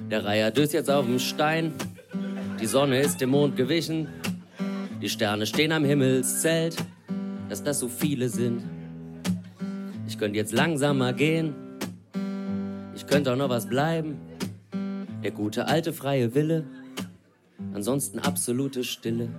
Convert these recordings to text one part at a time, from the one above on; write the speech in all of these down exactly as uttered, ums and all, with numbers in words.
Der Reiher döst jetzt auf dem Stein. Die Sonne ist dem Mond gewichen. Die Sterne stehen am Himmelszelt. Dass das so viele sind. Ich könnte jetzt langsamer gehen. Ich könnte auch noch was bleiben. Der gute alte freie Wille. Ansonsten absolute Stille.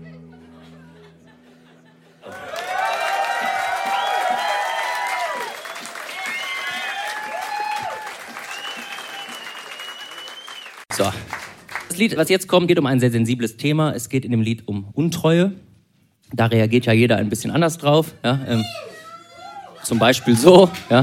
So. Das Lied, was jetzt kommt, geht um ein sehr sensibles Thema. Es geht in dem Lied um Untreue. Da reagiert ja jeder ein bisschen anders drauf. Ja, ähm, zum Beispiel so. Ja.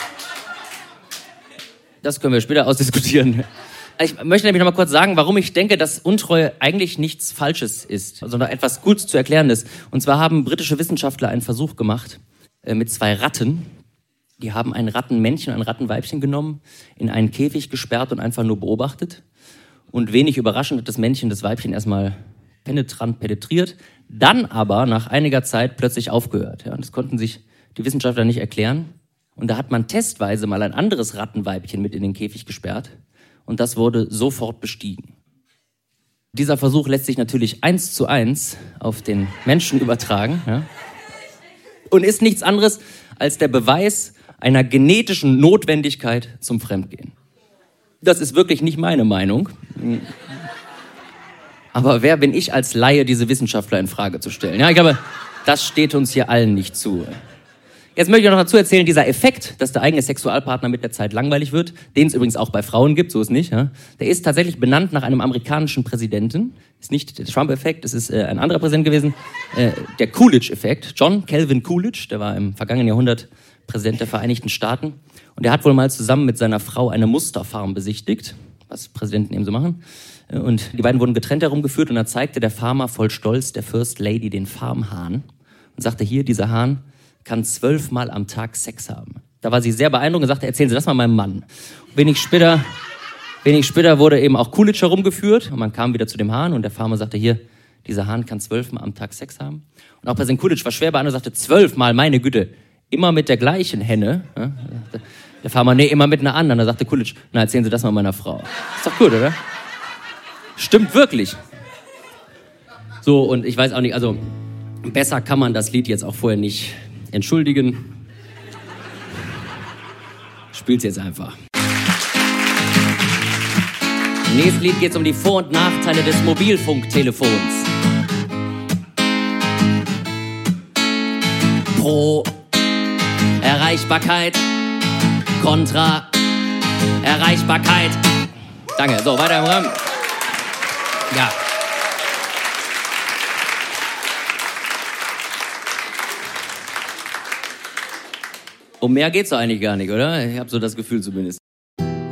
Das können wir später ausdiskutieren. Ich möchte nämlich noch mal kurz sagen, warum ich denke, dass Untreue eigentlich nichts Falsches ist, sondern etwas gut zu erklären ist. Und zwar haben britische Wissenschaftler einen Versuch gemacht äh, mit zwei Ratten. Die haben ein Rattenmännchen und ein Rattenweibchen genommen, in einen Käfig gesperrt und einfach nur beobachtet. Und wenig überraschend hat das Männchen das Weibchen erstmal penetrant penetriert, dann aber nach einiger Zeit plötzlich aufgehört. Ja, und das konnten sich die Wissenschaftler nicht erklären. Und da hat man testweise mal ein anderes Rattenweibchen mit in den Käfig gesperrt. Und das wurde sofort bestiegen. Dieser Versuch lässt sich natürlich eins zu eins auf den Menschen übertragen. Ja? Und ist nichts anderes als der Beweis einer genetischen Notwendigkeit zum Fremdgehen. Das ist wirklich nicht meine Meinung. Aber wer bin ich als Laie, diese Wissenschaftler in Frage zu stellen? Ja, ich glaube, das steht uns hier allen nicht zu. Jetzt möchte ich noch dazu erzählen, dieser Effekt, dass der eigene Sexualpartner mit der Zeit langweilig wird, den es übrigens auch bei Frauen gibt, so ist nicht, ja, der ist tatsächlich benannt nach einem amerikanischen Präsidenten. Ist nicht der Trump-Effekt, es ist äh, ein anderer Präsident gewesen, äh, der Coolidge-Effekt. John Calvin Coolidge, der war im vergangenen Jahrhundert Präsident der Vereinigten Staaten. Und der hat wohl mal zusammen mit seiner Frau eine Musterfarm besichtigt, was Präsidenten eben so machen. Und die beiden wurden getrennt herumgeführt und da zeigte der Farmer voll Stolz der First Lady den Farmhahn und sagte, hier, dieser Hahn kann zwölfmal am Tag Sex haben. Da war sie sehr beeindruckt und sagte, erzählen Sie das mal meinem Mann. Und wenig später, wenig später wurde eben auch Coolidge herumgeführt und man kam wieder zu dem Hahn und der Farmer sagte, hier, dieser Hahn kann zwölfmal am Tag Sex haben. Und auch Präsident Coolidge war schwer beeindruckt und sagte, zwölfmal, meine Güte, immer mit der gleichen Henne. Der Farmer, nee, immer mit einer anderen. Da sagte Coolidge, na, erzählen Sie das mal meiner Frau. Ist doch gut, oder? Stimmt wirklich. So, und ich weiß auch nicht, also besser kann man das Lied jetzt auch vorher nicht entschuldigen. Spiel's jetzt einfach. Im nächsten Lied geht's um die Vor- und Nachteile des Mobilfunktelefons. Pro Erreichbarkeit, Kontra Erreichbarkeit. Danke, so, weiter im Rahmen. Ja. Um mehr geht's doch eigentlich gar nicht, oder? Ich habe so das Gefühl zumindest.